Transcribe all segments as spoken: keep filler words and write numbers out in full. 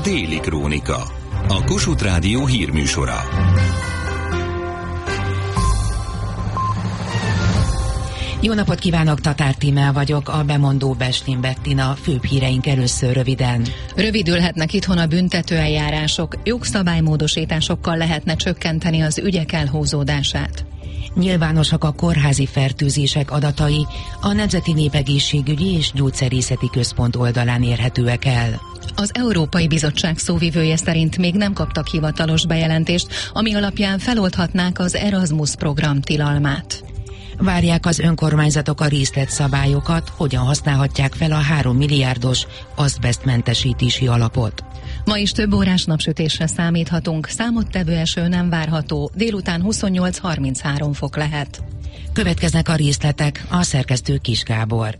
Déli Krónika, a Kossuth Rádió hírműsora. Jó napot kívánok, Tatár Tímea vagyok, a bemondó Bestin Bettina, főbb híreink először röviden. Rövidülhetnek itthon a büntetőeljárások, jogszabálymódosításokkal lehetne csökkenteni az ügyek elhúzódását. Nyilvánosak a kórházi fertőzések adatai, a Nemzeti Népegészségügyi és Gyógyszerészeti Központ oldalán érhetőek el. Az Európai Bizottság szóvivője szerint még nem kaptak hivatalos bejelentést, ami alapján feloldhatnák az Erasmus program tilalmát. Várják az önkormányzatok a részletszabályokat, hogyan használhatják fel a három milliárdos azbesztmentesítési alapot. Ma is több órás napsütésre számíthatunk, számottevő eső nem várható, délután huszonnyolc-harminchárom fok lehet. Következnek a részletek, a szerkesztő Kis Gábor.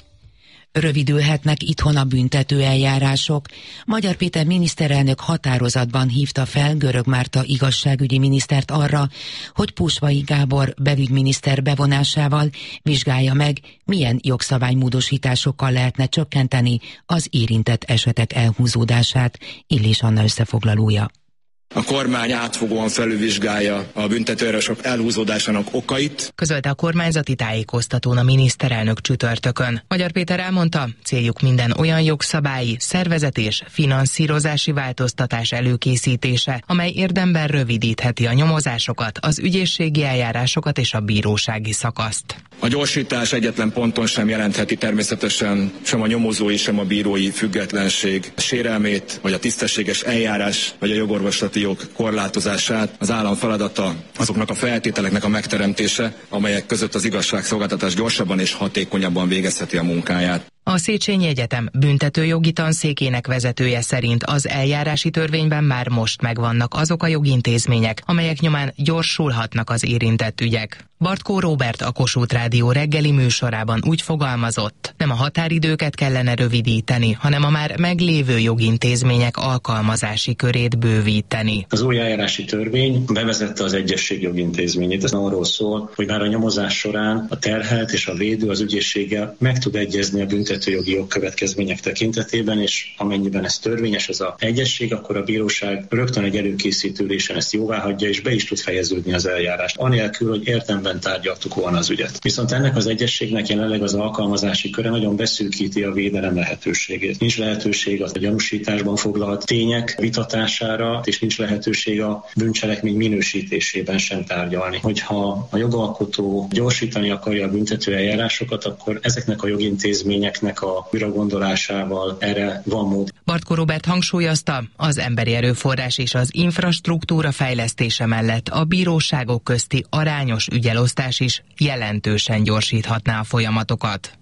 Rövidülhetnek itthon a büntető eljárások. Magyar Péter miniszterelnök határozatban hívta fel Görög Márta igazságügyi minisztert arra, hogy Pusvai Gábor belügyminiszter bevonásával vizsgálja meg, milyen jogszabálymódosításokkal lehetne csökkenteni az érintett esetek elhúzódását. Illés Anna összefoglalója. A kormány átfogóan felülvizsgálja a büntetőeljárások elhúzódásának okait, közölte a kormányzati tájékoztatón a miniszterelnök csütörtökön. Magyar Péter elmondta, céljuk minden olyan jogszabályi, szervezet és finanszírozási változtatás előkészítése, amely érdemben rövidítheti a nyomozásokat, az ügyészségi eljárásokat és a bírósági szakaszt. A gyorsítás egyetlen ponton sem jelentheti természetesen sem a nyomozói, sem a bírói függetlenség sérelmét, vagy a tisztességes eljárás, vagy a jogorvoslati jog korlátozását. Az állam feladata azoknak a feltételeknek a megteremtése, amelyek között az igazságszolgáltatás gyorsabban és hatékonyabban végezheti a munkáját. A Széchenyi Egyetem büntetőjogi tanszékének vezetője szerint az eljárási törvényben már most megvannak azok a jogintézmények, amelyek nyomán gyorsulhatnak az érintett ügyek. Bartkó Róbert a Kossuth Rádió reggeli műsorában úgy fogalmazott, nem a határidőket kellene rövidíteni, hanem a már meglévő jogintézmények alkalmazási körét bővíteni. Az új eljárási törvény bevezette az egyesség jogintézményét. Ez arról szól, hogy már a nyomozás során a terhelt és a védő az ügyészséggel meg tud egyezni a büntetőjogi jogkövetkezmények tekintetében, és amennyiben ez törvényes, ez az egyesség, akkor a bíróság rögtön egy előkészítő ülésen ezt jóváhagyja, és be is tud fejeződni az eljárást, anélkül, hogy értelemben tárgyaltuk volna az ügyet. Viszont ennek az egyességnek jelenleg az alkalmazási köre nagyon beszűkíti a védelem lehetőségét. Nincs lehetőség a gyanúsításban foglalt tények vitatására, és nincs lehetőség a bűncselekmény minősítésében sem tárgyalni. Hogyha a jogalkotó gyorsítani akarja a büntető eljárásokat, akkor ezeknek a jogintézményeknek a újragondolásával erre van mód. Bartkó Róbert hangsúlyozta, az emberi erőforrás és az infrastruktúra fejlesztése mellett a bíróságok közti arányos ügyelosztás is jelentősen gyorsíthatná a folyamatokat.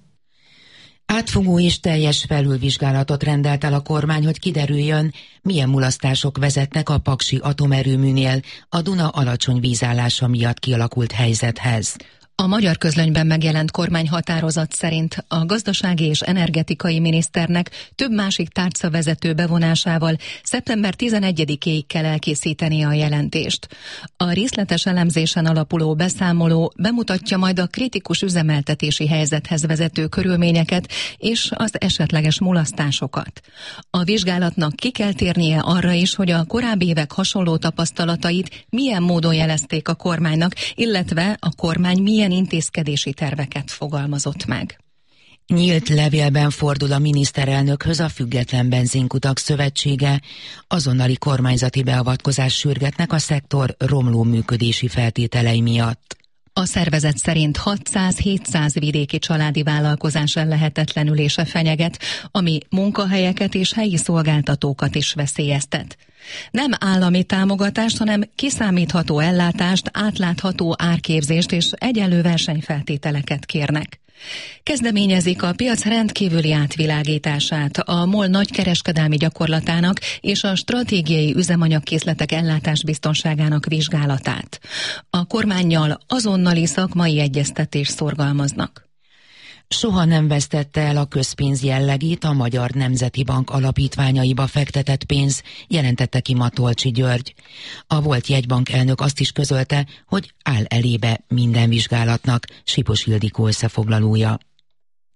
Átfogó és teljes felülvizsgálatot rendelt el a kormány, hogy kiderüljön, milyen mulasztások vezetnek a paksi atomerőműnél a Duna alacsony vízállása miatt kialakult helyzethez. A Magyar Közlönyben megjelent kormányhatározat szerint a gazdasági és energetikai miniszternek több másik tárcavezető bevonásával szeptember tizenegyedikéig kell elkészíteni a jelentést. A részletes elemzésen alapuló beszámoló bemutatja majd a kritikus üzemeltetési helyzethez vezető körülményeket és az esetleges mulasztásokat. A vizsgálatnak ki kell térnie arra is, hogy a korábbi évek hasonló tapasztalatait milyen módon jelezték a kormánynak, illetve a kormány milyen intézkedési terveket fogalmazott meg. Nyílt levélben fordul a miniszterelnökhöz a Független Benzinkutak Szövetsége. Azonnali kormányzati beavatkozást sürgetnek a szektor romló működési feltételei miatt. A szervezet szerint hatszáz-hétszáz vidéki családi vállalkozás ellehetetlenülése fenyeget, ami munkahelyeket és helyi szolgáltatókat is veszélyeztet. Nem állami támogatást, hanem kiszámítható ellátást, átlátható árképzést és egyenlő versenyfeltételeket kérnek. Kezdeményezik a piac rendkívüli átvilágítását, a MOL nagykereskedelmi gyakorlatának és a stratégiai üzemanyagkészletek ellátásbiztonságának vizsgálatát. A kormánnyal azonnali szakmai egyeztetést szorgalmaznak. Soha nem vesztette el a közpénz jellegét a Magyar Nemzeti Bank alapítványaiba fektetett pénz, jelentette ki Matolcsy György. A volt jegybank elnök azt is közölte, hogy áll elébe minden vizsgálatnak, Sipos Ildikó összefoglalója.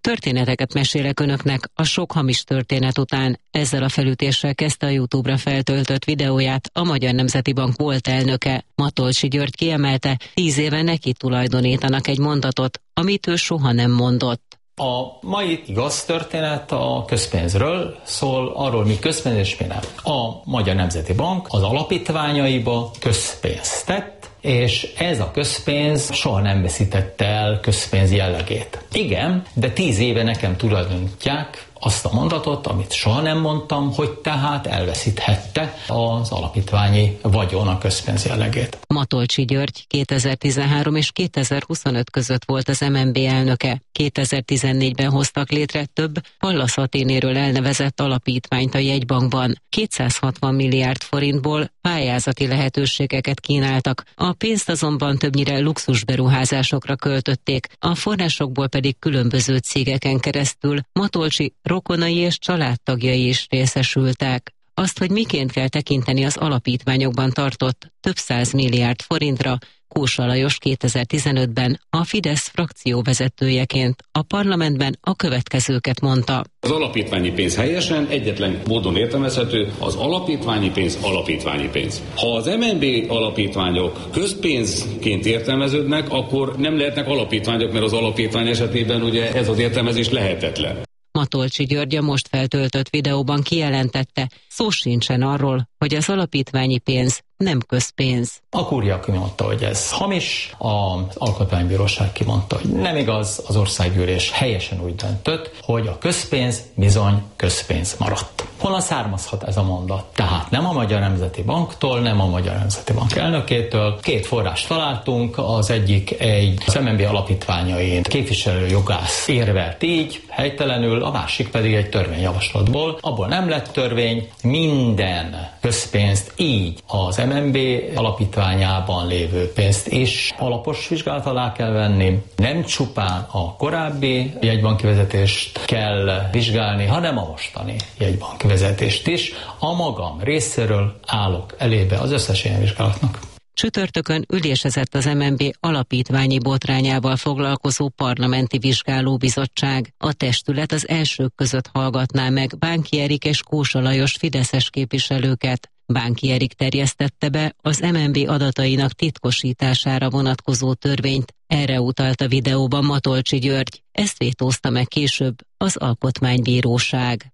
Történeteket mesélek önöknek a sok hamis történet után. Ezzel a felütéssel kezdte a YouTube-ra feltöltött videóját a Magyar Nemzeti Bank volt elnöke. Matolcsy György kiemelte, tíz éve neki tulajdonítanak egy mondatot, amit ő soha nem mondott. A mai igaz történet a közpénzről szól, arról, mi közpénz és mi nem. A Magyar Nemzeti Bank az alapítványaiba közpénzt tett, és ez a közpénz soha nem veszítette el közpénz jellegét. Igen, de tíz éve nekem tulajdonítják azt a mondatot, amit soha nem mondtam, hogy tehát elveszíthette az alapítványi vagyon a közpénz jellegét. Matolcsy György kétezer-tizenhárom és kétezer-huszonöt között volt az em en bé elnöke. kétezer-tizennégyben hoztak létre több Pallas Athénéről elnevezett alapítványt a jegybankban. kétszázhatvan milliárd forintból pályázati lehetőségeket kínáltak. A pénzt azonban többnyire luxusberuházásokra költötték, a forrásokból pedig különböző cégeken keresztül Matolcsy rokonai és családtagjai is részesültek. Azt, hogy miként kell tekinteni az alapítványokban tartott több száz milliárd forintra, Kósa Lajos kétezer-tizenötben a Fidesz frakció vezetőjeként a parlamentben a következőket mondta. Az alapítványi pénz helyesen egyetlen módon értelmezhető, az alapítványi pénz alapítványi pénz. Ha az em en bé alapítványok közpénzként értelmeződnek, akkor nem lehetnek alapítványok, mert az alapítvány esetében ugye ez az értelmezés lehetetlen. Matolcsy György a most feltöltött videóban kijelentette, szó sincsen arról, hogy az alapítványi pénz nem közpénz. A kúria kimondta, hogy ez hamis, az alkotmánybíróság kimondta, hogy nem igaz, az országgyűlés helyesen úgy döntött, hogy a közpénz bizony közpénz maradt. Honnan származhat ez a mondat? Tehát nem a Magyar Nemzeti Banktól, nem a Magyar Nemzeti Bank elnökétől. Két forrást találtunk, az egyik egy az em en bé alapítványain képviselő jogász érvelt így, helytelenül, a másik pedig egy törvényjavaslatból. Abból nem lett törvény, minden közpénzt így az em en bé alapítványában lévő pénzt is alapos vizsgálat alá kell venni. Nem csupán a korábbi jegybanki vezetést kell vizsgálni, hanem a mostani jegybanki vezetést is. A magam részéről állok elébe az összes ilyen vizsgálatnak. Csütörtökön ülésezett az em en bé alapítványi botrányával foglalkozó parlamenti vizsgálóbizottság. A testület az elsők között hallgatná meg Bánki Erik és Kósa Lajos fideszes képviselőket. Bánki Erik terjesztette be az em en bé adatainak titkosítására vonatkozó törvényt. Erre utalt a videóban Matolcsy György. Ezt vétózta meg később az Alkotmánybíróság.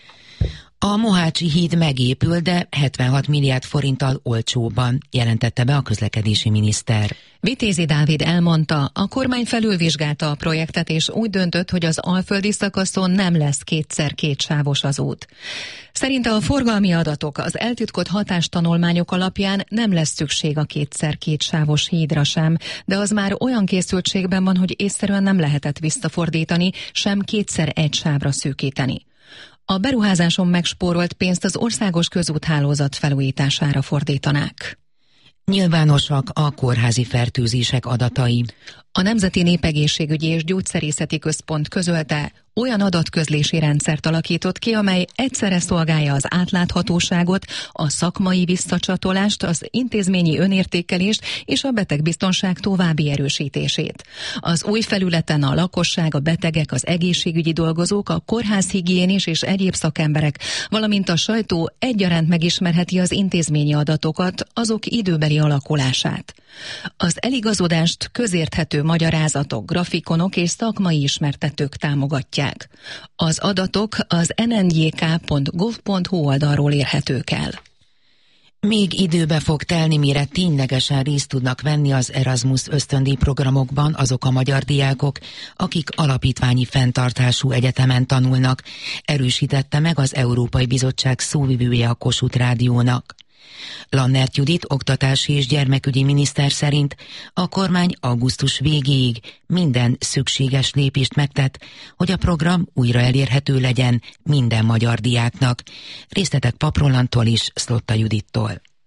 A Mohácsi híd megépül, de hetvenhat milliárd forinttal olcsóban, jelentette be a közlekedési miniszter. Vitézi Dávid elmondta, a kormány felülvizsgálta a projektet, és úgy döntött, hogy az alföldi szakaszon nem lesz kétszer kétsávos az út. Szerinte a forgalmi adatok, az eltitkott hatástanulmányok alapján nem lesz szükség a kétszer kétsávos hídra sem, de az már olyan készültségben van, hogy észszerűen nem lehetett visszafordítani, sem kétszer egy sávra szűkíteni. A beruházáson megspórolt pénzt az országos közúthálózat felújítására fordítanák. Nyilvánosak a kórházi fertőzések adatai. A Nemzeti Népegészségügyi és Gyógyszerészeti Központ közölte, olyan adatközlési rendszert alakított ki, amely egyszerre szolgálja az átláthatóságot, a szakmai visszacsatolást, az intézményi önértékelést és a betegbiztonság további erősítését. Az új felületen a lakosság, a betegek, az egészségügyi dolgozók, a kórházhigiénés és egyéb szakemberek, valamint a sajtó egyaránt megismerheti az intézményi adatokat, azok időbeli alakulását. Az eligazodást közérthető magyarázatok, grafikonok és szakmai ismertetők támogatják. Az adatok az en en jé ká pont gov pont hu oldalról érhetők el. Még időbe fog telni, mire ténylegesen részt tudnak venni az Erasmus ösztöndíj programokban azok a magyar diákok, akik alapítványi fenntartású egyetemen tanulnak, erősítette meg az Európai Bizottság szóvivője a Kossuth Rádiónak. Lannert Judit oktatási és gyermekügyi miniszter szerint a kormány augusztus végéig minden szükséges lépést megtett, hogy a program újra elérhető legyen minden magyar diáknak. Részletek Pap Rolandtól és Szlotta Judittól.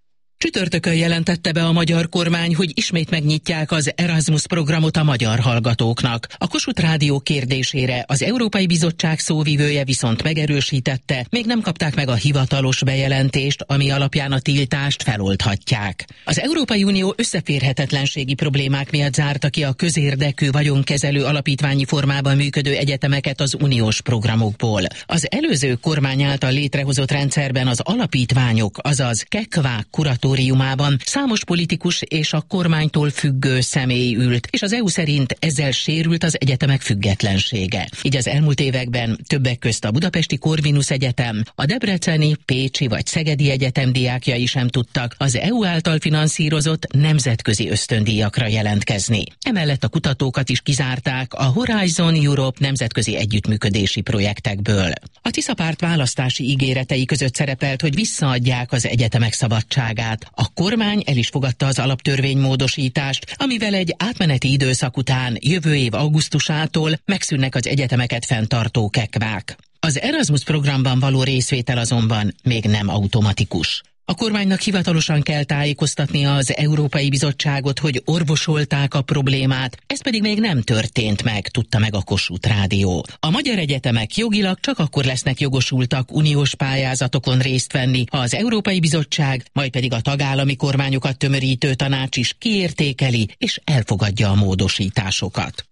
Csütörtökön jelentette be a magyar kormány, hogy ismét megnyitják az Erasmus programot a magyar hallgatóknak. A Kossuth Rádió kérdésére az Európai Bizottság szóvivője viszont megerősítette, még nem kapták meg a hivatalos bejelentést, ami alapján a tiltást feloldhatják. Az Európai Unió összeférhetetlenségi problémák miatt zárta ki a közérdekű vagyonkezelő alapítványi formában működő egyetemeket az uniós programokból. Az előző kormány által létrehozott rendszerben az alapítványok, azaz kekvák kuratóriumában számos politikus és a kormánytól függő személy ült, és az é u szerint ezzel sérült az egyetemek függetlensége. Így az elmúlt években többek közt a Budapesti Corvinus Egyetem, a debreceni, pécsi vagy szegedi egyetem diákjai sem tudtak az é u által finanszírozott nemzetközi ösztöndíjakra jelentkezni. Emellett a kutatókat is kizárták a Horizon Europe nemzetközi együttműködési projektekből. A Tisza párt választási ígéretei között szerepelt, hogy visszaadják az egyetemek szabadságát. A kormány el is fogadta az alaptörvénymódosítást, amivel egy átmeneti időszak után jövő év augusztusától megszűnnek az egyetemeket fenntartó kekvák. Az Erasmus programban való részvétel azonban még nem automatikus. A kormánynak hivatalosan kell tájékoztatnia az Európai Bizottságot, hogy orvosolták a problémát, ez pedig még nem történt meg, tudta meg a Kossuth Rádió. A magyar egyetemek jogilag csak akkor lesznek jogosultak uniós pályázatokon részt venni, ha az Európai Bizottság, majd pedig a tagállami kormányokat tömörítő tanács is kiértékeli és elfogadja a módosításokat.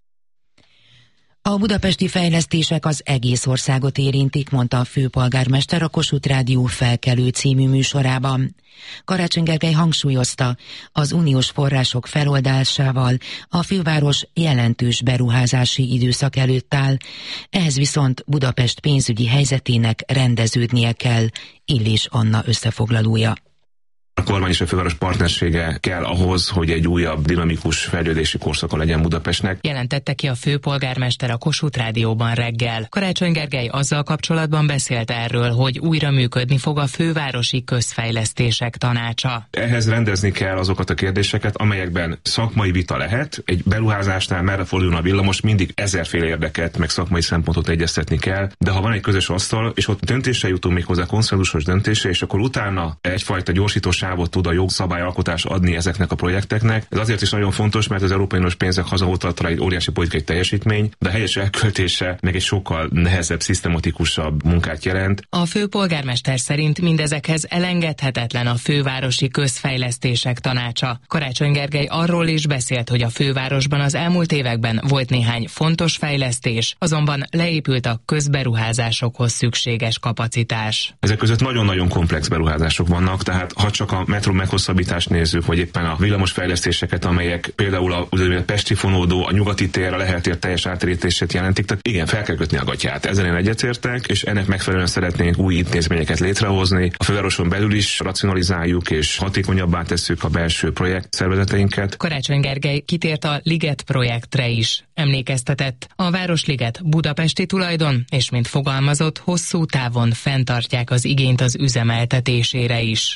A budapesti fejlesztések az egész országot érintik, mondta a főpolgármester a Kossuth Rádió Felkelő című műsorában. Karácsony Gergely hangsúlyozta, az uniós források feloldásával a főváros jelentős beruházási időszak előtt áll, ehhez viszont Budapest pénzügyi helyzetének rendeződnie kell, Illés Anna összefoglalója. A kormány és a főváros partnersége kell ahhoz, hogy egy újabb dinamikus fejlődési korszaka legyen Budapestnek. Jelentette ki a főpolgármester a Kossuth Rádióban reggel. Karácsony Gergely azzal kapcsolatban beszélt erről, hogy újra működni fog a fővárosi közfejlesztések tanácsa. Ehhez rendezni kell azokat a kérdéseket, amelyekben szakmai vita lehet. Egy beruházásnál merre fordulna a villamos, mindig ezerféle érdeket, meg szakmai szempontot egyeztetni kell, de ha van egy közös asztal, és ott döntésre jutunk, méghozzá konszenzusos döntésre, és akkor utána egyfajta gyorsítós sávot tud a jogszabályalkotás adni ezeknek a projekteknek. Ez azért is nagyon fontos, mert az európai uniós pénzek hazahozatala egy óriási politikai teljesítmény, de a helyes elköltése meg egy sokkal nehezebb, szisztematikusabb munkát jelent. A főpolgármester szerint mindezekhez elengedhetetlen a fővárosi közfejlesztések tanácsa. Karácsony Gergely arról is beszélt, hogy a fővárosban az elmúlt években volt néhány fontos fejlesztés, azonban leépült a közberuházásokhoz szükséges kapacitás. Ezek között nagyon-nagyon komplex beruházások vannak, tehát ha csak a metró meghosszabbítást nézzük, vagy éppen a villamos fejlesztéseket, amelyek például a pesti fonódó, a nyugati tér, a Lehel tér teljes átérítését jelentik. Tehát igen, fel kell kötni a gatyát. Ezen én egyetértek, és ennek megfelelően szeretnénk új intézményeket létrehozni. A fővároson belül is racionalizáljuk és hatékonyabbá tesszük a belső projekt szervezeteinket. Karácsony Gergely kitért a Liget projektre is. Emlékeztetett, a Városliget budapesti tulajdon, és mint fogalmazott, hosszú távon fenntartják az igényt az üzemeltetésére is.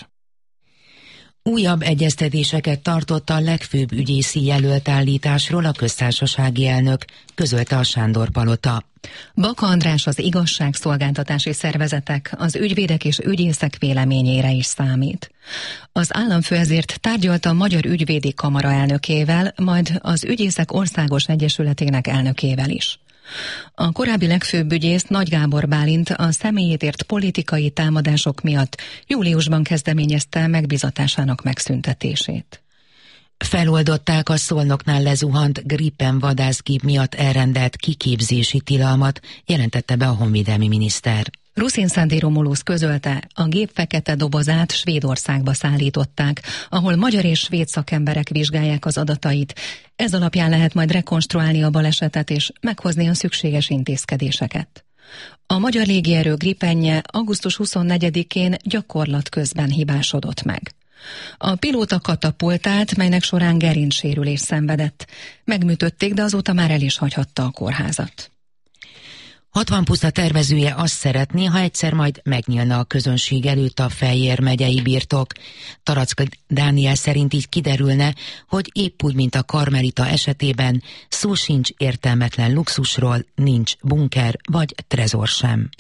Újabb egyeztetéseket tartott a legfőbb ügyészi jelölt állításról a köztársasági elnök, közölte a Sándor Palota. Baka András az igazságszolgáltatási szervezetek, az ügyvédek és ügyészek véleményére is számít. Az államfő ezért tárgyalt a Magyar Ügyvédi Kamara elnökével, majd az Ügyészek Országos Egyesületének elnökével is. A korábbi legfőbb ügyész Nagy Gábor Bálint a személyét ért politikai támadások miatt júliusban kezdeményezte megbízatásának megszüntetését. Feloldották a Szolnoknál lezuhant Gripen vadászgép miatt elrendelt kiképzési tilalmat, jelentette be a honvédelmi miniszter. Ruszin Sandy Romulus közölte, a gép fekete dobozát Svédországba szállították, ahol magyar és svéd szakemberek vizsgálják az adatait. Ez alapján lehet majd rekonstruálni a balesetet és meghozni a szükséges intézkedéseket. A magyar légierő Gripenje augusztus huszonnegyedikén gyakorlat közben hibásodott meg. A pilóta katapultált, melynek során gerincsérülés szenvedett. Megműtötték, de azóta már el is hagyhatta a kórházat. hatvan puszta tervezője azt szeretné, ha egyszer majd megnyílna a közönség előtt a Fejér megyei birtok. Taraczka Dániel szerint így kiderülne, hogy épp úgy, mint a Karmelita esetében, szó sincs értelmetlen luxusról, nincs bunker vagy trezor sem.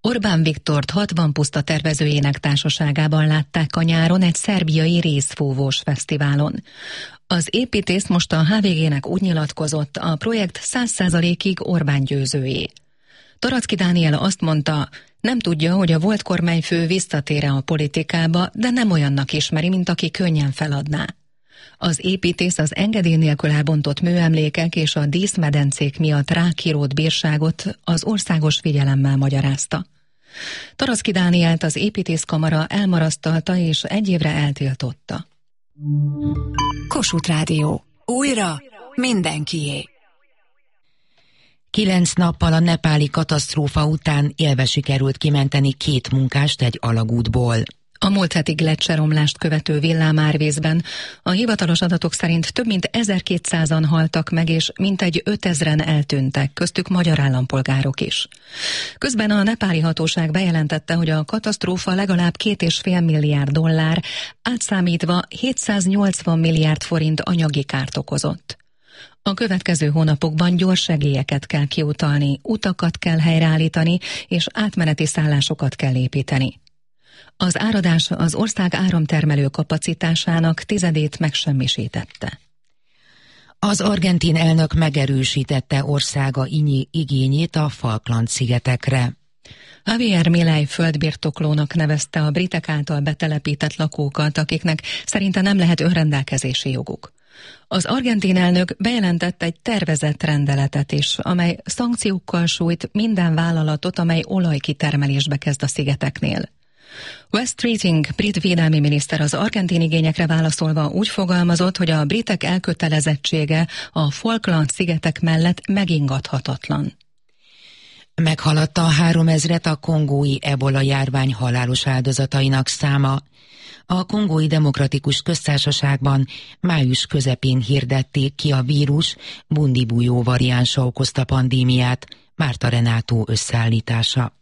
Orbán Viktort hatvan puszta tervezőjének társaságában látták a nyáron egy szerbiai részfúvós fesztiválon. Az építész most a há vé gének úgy nyilatkozott, a projekt száz százalékig Orbán győzőjé. Taracki Dániel azt mondta, nem tudja, hogy a volt kormányfő visszatér a politikába, de nem olyannak ismeri, mint aki könnyen feladná. Az építész az engedély nélkül elbontott műemlékek és a díszmedencék miatt rákírót bírságot az országos figyelemmel magyarázta. Taracki Dánielt az építészkamara elmarasztalta és egy évre eltiltotta. Kossuth Rádió. Újra mindenkié. Kilenc nappal a nepáli katasztrófa után élve sikerült kimenteni két munkást egy alagútból. A múlt heti gleccseromlást követő villámárvízben a hivatalos adatok szerint több mint ezerkétszázan haltak meg, és mintegy ötezren eltűntek, köztük magyar állampolgárok is. Közben a nepáli hatóság bejelentette, hogy a katasztrófa legalább két és fél milliárd dollár, átszámítva hétszáznyolcvan milliárd forint anyagi kárt okozott. A következő hónapokban gyors segélyeket kell kiutalni, utakat kell helyreállítani, és átmeneti szállásokat kell építeni. Az áradás az ország áramtermelő kapacitásának tizedét megsemmisítette. Az argentin elnök megerősítette országa igényét a Falkland-szigetekre. Javier Milei földbirtoklónak nevezte a britek által betelepített lakókat, akiknek szerinte nem lehet önrendelkezési joguk. Az argentin elnök bejelentett egy tervezett rendeletet is, amely szankciókkal sújt minden vállalatot, amely olajkitermelésbe kezd a szigeteknél. West Keating brit védelmi miniszter az argentin igényekre válaszolva úgy fogalmazott, hogy a britek elkötelezettsége a Falkland-szigetek mellett megingathatatlan. Meghaladta a háromezret a kongói ebola járvány halálos áldozatainak száma. A Kongói Demokratikus Köztársaságban május közepén hirdették ki a vírus bundibujó variánsa okozta pandémiát. Márta Renátó összeállítása.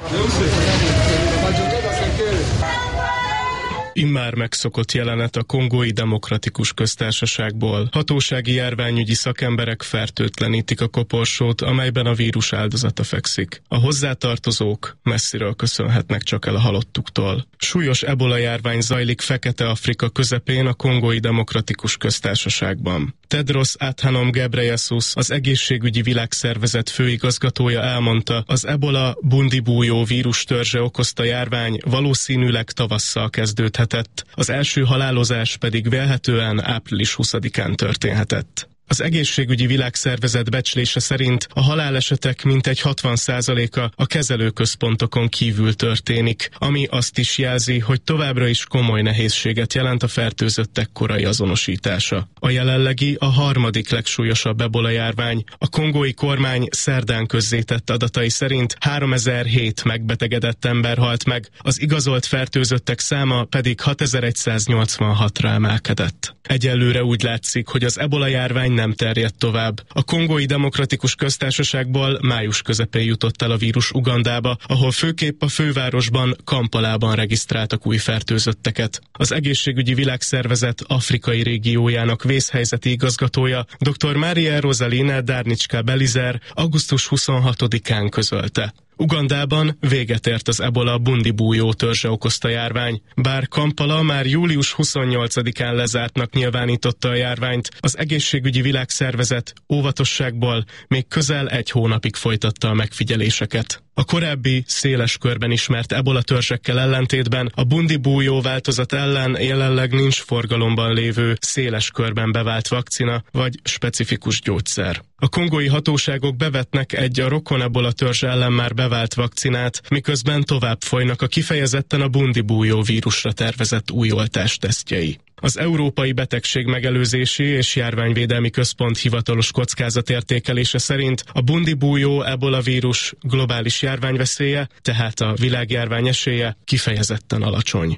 Immár megszokott jelenet a Kongói Demokratikus Köztársaságból. Hatósági járványügyi szakemberek fertőtlenítik a koporsót, amelyben a vírus áldozata fekszik. A hozzátartozók messziről köszönhetnek csak el a halottuktól. Súlyos ebola járvány zajlik Fekete-Afrika közepén a Kongói Demokratikus Köztársaságban. Tedros Adhanom Ghebreyesus, az Egészségügyi Világszervezet főigazgatója elmondta, az ebola bundibújó vírus törzse okozta járvány valószínűleg tavasszal kezdődhetett, az első halálozás pedig vélhetően április huszadikán történhetett. Az Egészségügyi Világszervezet becslése szerint a halálesetek mintegy hatvan százaléka a kezelőközpontokon kívül történik, ami azt is jelzi, hogy továbbra is komoly nehézséget jelent a fertőzöttek korai azonosítása. A jelenlegi a harmadik legsúlyosabb ebola járvány. A kongói kormány szerdán közzétett adatai szerint háromezer-hét megbetegedett ember halt meg, az igazolt fertőzöttek száma pedig hatezer-száznyolcvanhatra emelkedett. Egyelőre úgy látszik, hogy az ebola járvány nem terjedt tovább. A Kongói Demokratikus Köztársaságból május közepén jutott el a vírus Ugandába, ahol főképp a fővárosban, Kampalában regisztráltak új fertőzötteket. Az Egészségügyi Világszervezet afrikai régiójának vészhelyzeti igazgatója, dr. Maria Rosalina Darnicska Belizer augusztus huszonhatodikán közölte. Ugandában véget ért az ebola bundibújó törzse okozta járvány. Bár Kampala már július huszonnyolcadikán lezártnak nyilvánította a járványt, az Egészségügyi Világszervezet óvatosságból még közel egy hónapig folytatta a megfigyeléseket. A korábbi, széles körben ismert ebola törzsekkel ellentétben a bundibújó változat ellen jelenleg nincs forgalomban lévő, széles körben bevált vakcina vagy specifikus gyógyszer. A kongói hatóságok bevetnek egy a rokon ebola törzs ellen már bevált vakcinát, miközben tovább folynak a kifejezetten a bundibújó vírusra tervezett új oltás tesztjei. Az Európai Betegség Megelőzési és Járványvédelmi Központ hivatalos kockázatértékelése szerint a bundibújó ebola vírus globális járványveszélye, tehát a világjárvány esélye kifejezetten alacsony.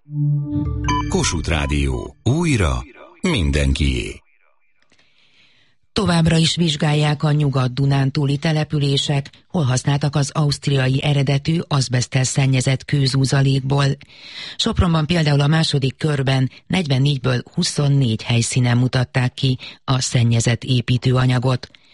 Kossuth Rádió. Újra mindenkié. Továbbra is vizsgálják a Nyugat-Dunántúli települések, hol használtak az ausztriai eredetű azbeszttel szennyezett kőzúzalékból. Sopronban például a második körben negyvennégyből huszonnégy helyszínen mutatták ki a szennyezett építőanyagot.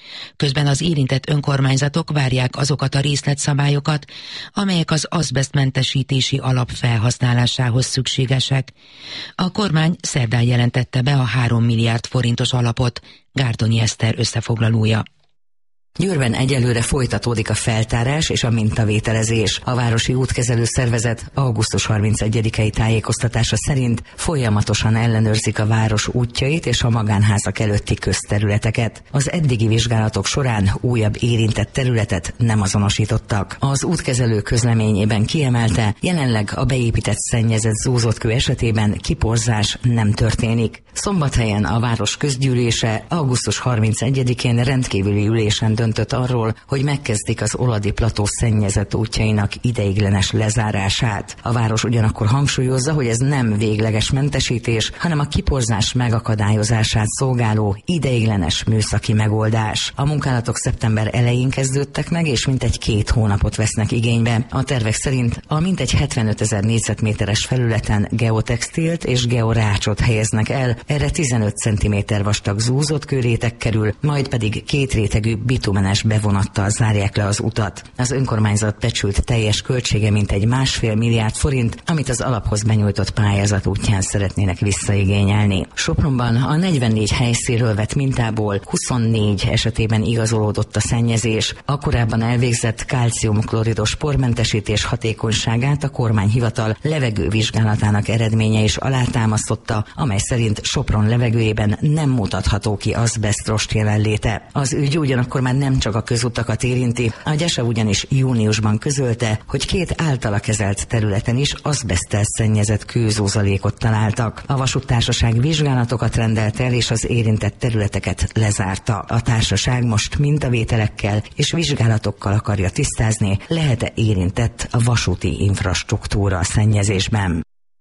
Közben az érintett önkormányzatok várják azokat a részletszabályokat, amelyek az azbesztmentesítési alap felhasználásához szükségesek. A kormány szerdán jelentette be a három milliárd forintos alapot. Gárdonyi Eszter összefoglalója. Győrben egyelőre folytatódik a feltárás és a mintavételezés. A Városi Útkezelő Szervezet augusztus harmincegyedikei tájékoztatása szerint folyamatosan ellenőrzik a város útjait és a magánházak előtti közterületeket. Az eddigi vizsgálatok során újabb érintett területet nem azonosítottak. Az útkezelő közleményében kiemelte, jelenleg a beépített szennyezett zúzótkő esetében kiporzás nem történik. Szombathelyen a város közgyűlése augusztus harmincegyedikén rendkívüli ülésen döntött arról, hogy megkezdik az Oladi plató szennyezett útjainak ideiglenes lezárását. A város ugyanakkor hangsúlyozza, hogy ez nem végleges mentesítés, hanem a kiporzás megakadályozását szolgáló ideiglenes műszaki megoldás. A munkálatok szeptember elején kezdődtek meg, és mintegy két hónapot vesznek igénybe. A tervek szerint a mintegy hetvenötezer négyzetméteres felületen geotextilt és georácsot helyeznek el, erre tizenöt centiméter vastag zúzott kőréteg kerül, majd pedig két rétegű bitumenes bevonattal zárják le az utat. Az önkormányzat becsült teljes költsége mintegy másfél milliárd forint, amit az alaphoz benyújtott pályázat útján szeretnének visszaigényelni. Sopronban a negyvennégy helyszínről vett mintából huszonnégy esetében igazolódott a szennyezés. A korábban elvégzett kálciumkloridos pormentesítés hatékonyságát a kormányhivatal levegővizsgálatának eredménye is alátámasztotta, amely szerint Sopron levegőjében nem mutatható ki azbesztrost jelenléte. Az ügy ugyanakkor már nem csak a közutakat érinti, a Gyese ugyanis júniusban közölte, hogy két általa kezelt területen is azbeszttel szennyezett kőzózalékot találtak. A vasúttársaság vizsgálatokat rendelt el, és az érintett területeket lezárta. A társaság most mintavételekkel és vizsgálatokkal akarja tisztázni, lehet-e érintett a vasúti infrastruktúra a szennyezésben.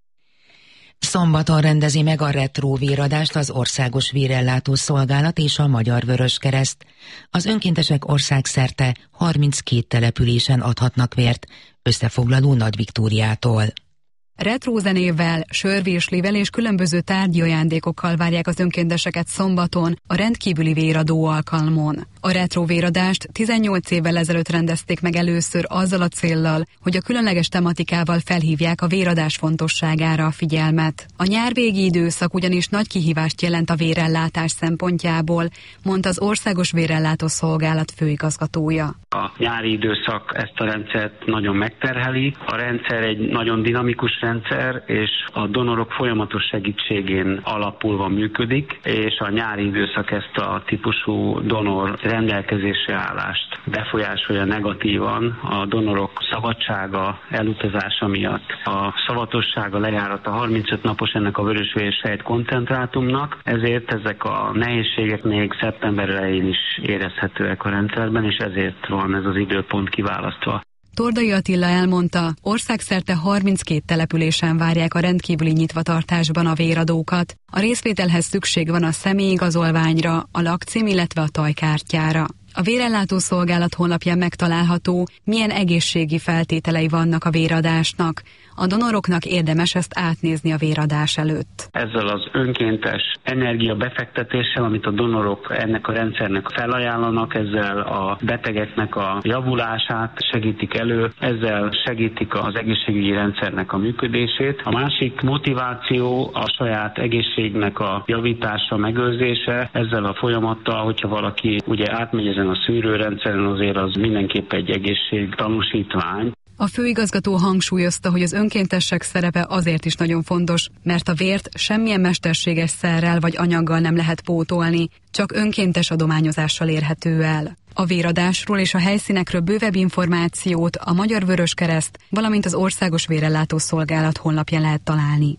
Szombaton rendezi meg a retró véradást az Országos Vérellátó Szolgálat és a Magyar Vöröskereszt. Az önkéntesek országszerte harminckét településen adhatnak vért, összefoglaló Nagy Viktóriától. Retrózenével, sörvéslivel és különböző tárgyi ajándékokkal várják az önkénteseket szombaton a rendkívüli véradó alkalmon. A retróvéradást tizennyolc évvel ezelőtt rendezték meg először azzal a céllal, hogy a különleges tematikával felhívják a véradás fontosságára a figyelmet. A nyárvégi időszak ugyanis nagy kihívást jelent a vérellátás szempontjából, mondta az Országos Vérellátó Szolgálat főigazgatója. A nyári időszak ezt a rendszert nagyon megterheli. A rendszer egy nagyon dinamikus rendszer, és a donorok folyamatos segítségén alapulva működik, és a nyári időszak ezt a típusú donor rendelkezésre állást befolyásolja negatívan a donorok szabadsága, elutazása miatt. A szavatossága lejárata harmincöt napos ennek a vörösvérsejt koncentrátumnak, ezért ezek a nehézségek még szeptember elején is érezhetőek a rendszerben, és ezért van ez az időpont kiválasztva. Tordai Attila elmondta, országszerte harminckét településen várják a rendkívüli nyitvatartásban a véradókat. A részvételhez szükség van a személyigazolványra, a lakcím, illetve a tajkártyára. A Vérellátó Szolgálat honlapján megtalálható, milyen egészségi feltételei vannak a véradásnak. A donoroknak érdemes ezt átnézni a véradás előtt. Ezzel az önkéntes energiabefektetéssel, amit a donorok ennek a rendszernek felajánlanak, ezzel a betegeknek a javulását segítik elő, ezzel segítik az egészségügyi rendszernek a működését. A másik motiváció a saját egészségnek a javítása, megőrzése. Ezzel a folyamattal, hogyha valaki ugye átmegy ezen a szűrőrendszeren, azért az mindenképp egy egészségtanúsítvány. A főigazgató hangsúlyozta, hogy az önkéntesek szerepe azért is nagyon fontos, mert a vért semmilyen mesterséges szerrel vagy anyaggal nem lehet pótolni, csak önkéntes adományozással érhető el. A véradásról és a helyszínekről bővebb információt a Magyar Vöröskereszt, valamint az Országos Vérellátó Szolgálat honlapján lehet találni.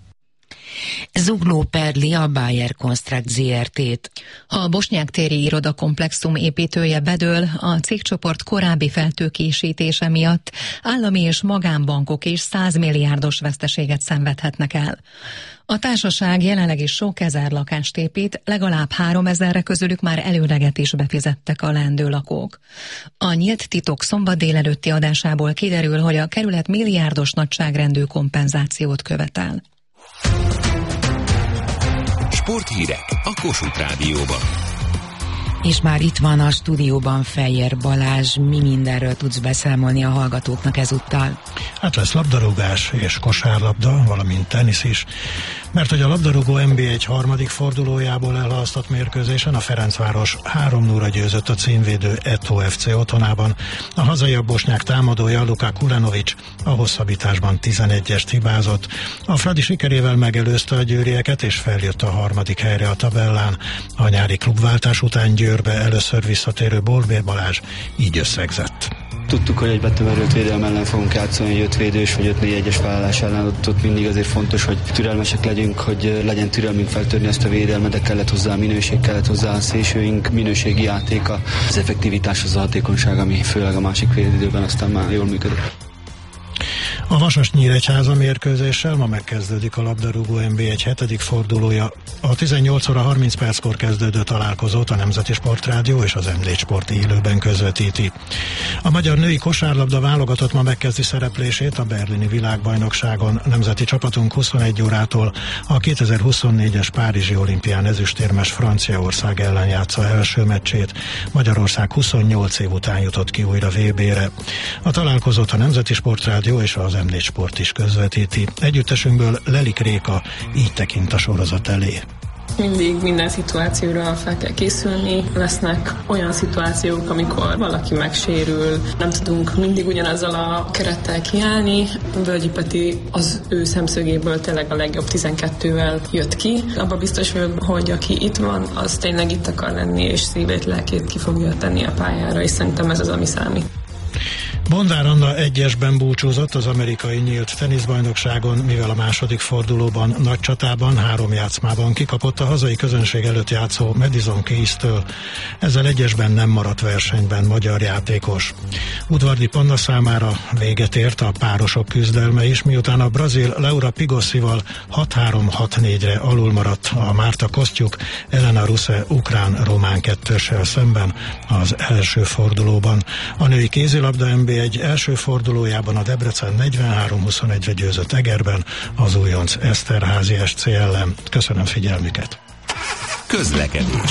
Zugló perli a Bayer Construct zé er té-t. A Bosnyák téri irodakomplexum építője bedől, a cégcsoport korábbi feltőkésítése miatt állami és magánbankok is százmilliárdos veszteséget szenvedhetnek el. A társaság jelenleg is sok ezer lakást épít, legalább háromezerre közülük már előleget is befizettek a leendő lakók. A Nyílt Titok szombat délelőtti adásából kiderül, hogy a kerület milliárdos nagyságrendű kompenzációt követel. Sporthírek a Kossuth Rádióban. És már itt van a stúdióban Fejér Balázs. Mi mindenről tudsz beszámolni a hallgatóknak ezúttal? Hát lesz labdarúgás és kosárlabda, valamint tenisz is, mert hogy a labdarúgó en bé egy harmadik fordulójából elhalasztott mérkőzésen a Ferencváros három nulla győzött a címvédő Eto ef cé otthonában. A hazaiak bosnyák támadója Luka Kulenovic a hosszabbításban tizenegyest hibázott. A Fradi sikerével megelőzte a győrieket és feljött a harmadik helyre a tabellán. A nyári klubváltás után Győrbe először visszatérő Borbér Balázs így összegzett. Tudtuk, hogy egy betömörült védelem ellen fogunk játszani, egy öt védős vagy öt négy egyes vállalás ellen, ott, ott mindig azért fontos, hogy türelmesek legyünk, hogy legyen türelmünk feltörni ezt a védelmet, de kellett hozzá a minőség, kellett hozzá a szélsőink minőségi játéka, az effektivitás, az a hatékonyság, ami főleg a másik félidőben aztán már jól működik. A Vasas-Nyíregyháza mérkőzéssel ma megkezdődik a labdarúgó en bé egy hetedik fordulója. A tizennyolc óra harminc perckor kezdődő találkozót a Nemzeti Sportrádió és az em négy Sport élőben közvetíti. A magyar női kosárlabda válogatott ma megkezdi szereplését a berlini világbajnokságon. Nemzeti csapatunk huszonegy órától a kétezer-huszonnégyes Párizsi olimpián ezüstérmes Franciaország ellen játsza első meccsét. Magyarország huszonnyolc év után jutott ki újra vé bére. A találkozót a Nemzeti Sportrádió és az em négy Sport is közvetíti. Együttesünkből Lelik Réka így tekint a sorozat elé. Mindig minden szituációra fel kell készülni. Lesznek olyan szituációk, amikor valaki megsérül, nem tudunk mindig ugyanazzal a kerettel kiállni. Völgyi Peti az ő szemszögéből tényleg a legjobb tizenkettővel jött ki. Abba biztos vagyok, hogy aki itt van, az tényleg itt akar lenni, és szívét, lelkét ki fogja tenni a pályára, és szerintem ez az, ami számít. Bondár Anna egyesben búcsúzott az amerikai nyílt teniszbajnokságon, mivel a második fordulóban nagy csatában, három játszmában kikapott a hazai közönség előtt játszó Madison Keys-től. Ezzel egyesben nem maradt versenyben magyar játékos. Udvardi Panna számára véget ért a párosok küzdelme is, miután a brazil Laura Pigossival hat három hat négyre alul maradt a Márta Kosztjuk Elena Ruse ukrán-román kettőssel szemben az első fordulóban. A női kézilabda en bé egy első fordulójában a Debrecen negyvenhárom huszonegyre győzött Egerben az újonc Eszterházi es cé ellen. Köszönöm figyelmüket! Közlekedés.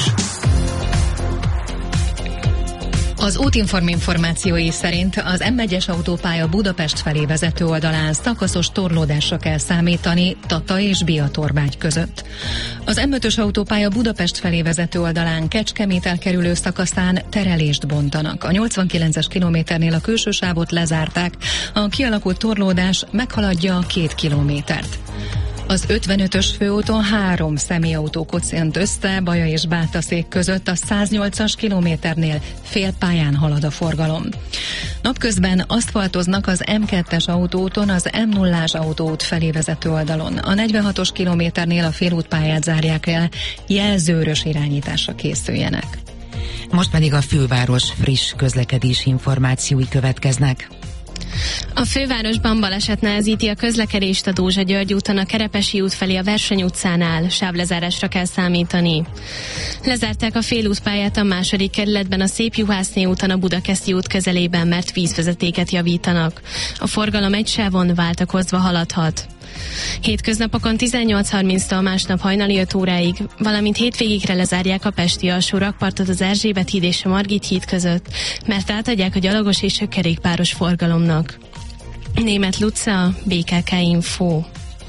Az Útinform információi szerint az em egyes autópálya Budapest felé vezető oldalán szakaszos torlódásra kell számítani Tata és Biatorbágy között. Az em ötös autópálya Budapest felé vezető oldalán Kecskemét elkerülő szakaszán terelést bontanak. A nyolcvankilences kilométernél a külső sávot lezárták, a kialakult torlódás meghaladja a két kilométert. Az ötvenötös főúton három személyautó koccant össze Baja és Bátaszék között, a száznyolcas kilométernél fél pályán halad a forgalom. Napközben aszfaltoznak az em kettes autóúton az em nullás autóút felé vezető oldalon. A negyvenhatos kilométernél a félútpályát zárják el, jelzőrös irányításra készüljenek. Most pedig a főváros friss közlekedési információi következnek. A fővárosban baleset nehezíti a közlekedést a Dózsa-György úton a Kerepesi út felé a Verseny utcánál, sávlezárásra kell számítani. Lezárták a félútpályát a második kerületben a Szép Juhászné úton a Budakeszi út közelében, mert vízvezetéket javítanak. A forgalom egy sávon váltakozva haladhat. Hétköznapokon tizennyolc harminctól másnap hajnali öt óráig, valamint hétvégigre lezárják a pesti alsó rakpartot az Erzsébet híd és a Margit híd között, mert átadják a gyalogos és a kerékpáros forgalomnak. Németh Luca, bé ká ká Info.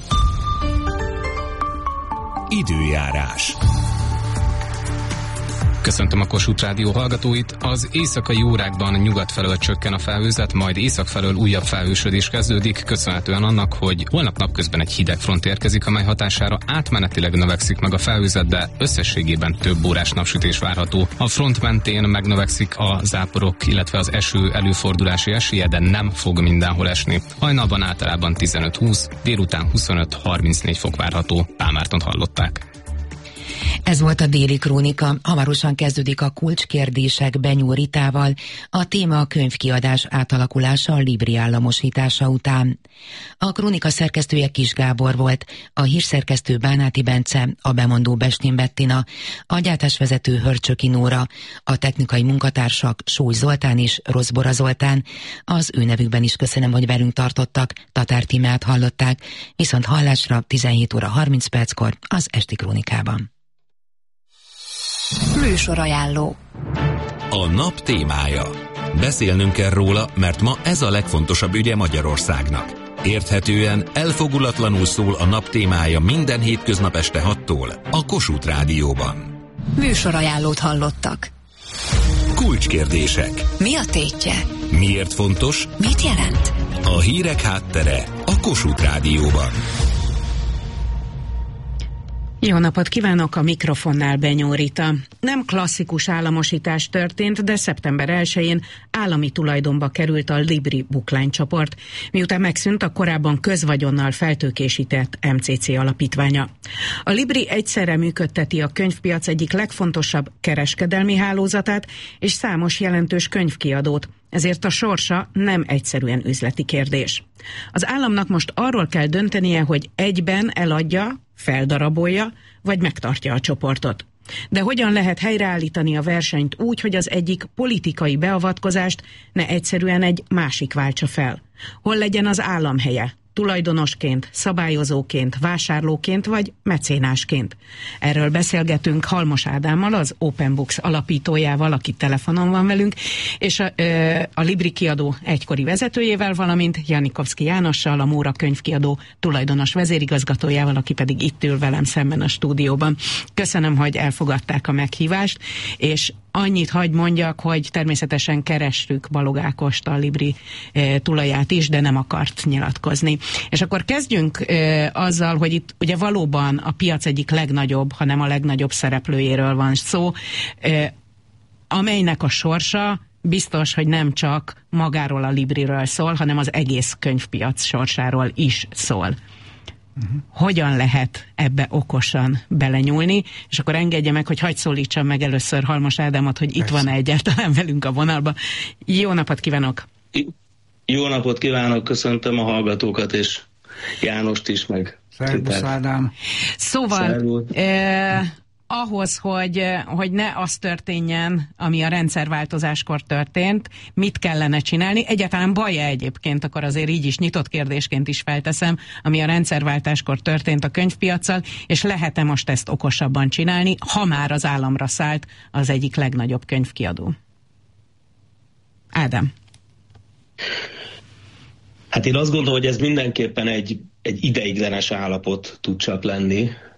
Időjárás. Köszöntöm a Kossuth Rádió hallgatóit. Az éjszakai órákban nyugat felől csökken a felhőzet, majd észak felől újabb felhősödés kezdődik, köszönhetően annak, hogy holnap napközben egy hideg front érkezik, amely hatására átmenetileg növekszik meg a felhőzet, de összességében több órás napsütés várható. A front mentén megnövekszik a záporok, illetve az eső előfordulási esélye, de nem fog mindenhol esni. Hajnalban általában tizenöt húsz, délután huszonöt harmincnégy fok várható. Pál Mártont hallották. Ez volt a Déli Krónika. Hamarosan kezdődik a kulcskérdések Benyó Ritával. A téma a könyvkiadás átalakulása a Libri államosítása után. A krónika szerkesztője Kis Gábor volt, a hírszerkesztő Bánáti Bence, a bemondó Bestin Bettina, a gyártásvezető Hörcsöki Nóra, a technikai munkatársak Sóly Zoltán és Rozbora Zoltán. Az ő nevükben is köszönöm, hogy velünk tartottak. Tatár Tímeát hallották, viszont hallásra tizenhét óra harminc perckor az esti krónikában. Műsorajánló. A nap témája. Beszélnünk kell róla, mert ma ez a legfontosabb ügye Magyarországnak. Érthetően, elfogulatlanul szól a nap témája minden hétköznap este hattól a Kossuth Rádióban. Műsorajánlót hallottak. Kulcskérdések. Mi a tétje? Miért fontos? Mit jelent? A hírek háttere a Kossuth Rádióban. Jó napot kívánok, a mikrofonnál Benyó Rita. Nem klasszikus államosítás történt, de szeptember elsején állami tulajdonba került a Libri buklánycsoport, miután megszűnt a korábban közvagyonnal feltőkésített em cé cé alapítványa. A Libri egyszerre működteti a könyvpiac egyik legfontosabb kereskedelmi hálózatát és számos jelentős könyvkiadót, ezért a sorsa nem egyszerűen üzleti kérdés. Az államnak most arról kell döntenie, hogy egyben eladja, feldarabolja, vagy megtartja a csoportot. De hogyan lehet helyreállítani a versenyt úgy, hogy az egyik politikai beavatkozást ne egyszerűen egy másik váltsa fel? Hol legyen az állam helye? Tulajdonosként, szabályozóként, vásárlóként vagy mecénásként. Erről beszélgetünk Halmos Ádámmal, az Open Books alapítójával, aki telefonon van velünk, és a, a Libri kiadó egykori vezetőjével, valamint Janikovszki Jánossal, a Móra könyvkiadó tulajdonos vezérigazgatójával, aki pedig itt ül velem szemben a stúdióban. Köszönöm, hogy elfogadták a meghívást, és annyit hagy mondjak, hogy természetesen kerestük Balog Ákost, a Libri e, tulaját is, de nem akart nyilatkozni. És akkor kezdjünk e, azzal, hogy itt ugye valóban a piac egyik legnagyobb, hanem a legnagyobb szereplőjéről van szó, e, amelynek a sorsa biztos, hogy nem csak magáról a Libriről szól, hanem az egész könyvpiac sorsáról is szól. Uh-huh. Hogyan lehet ebbe okosan belenyúlni, és akkor engedje meg, hogy hadd szólítsam meg először Halmos Ádámot, hogy itt van-e egyáltalán velünk a vonalban. Jó napot kívánok! Jó napot kívánok, köszöntöm a hallgatókat, és Jánost is, meg Szervusz Ádám! Szóval eh, ahhoz, hogy, hogy ne az történjen, ami a rendszerváltozáskor történt, mit kellene csinálni? Egyáltalán baj-e egyébként, akkor azért így is nyitott kérdésként is felteszem, ami a rendszerváltáskor történt a könyvpiaccal, és lehet-e most ezt okosabban csinálni, ha már az államra szállt az egyik legnagyobb könyvkiadó? Ádám. Hát én azt gondolom, hogy ez mindenképpen egy, egy ideiglenes állapot tud csak lenni,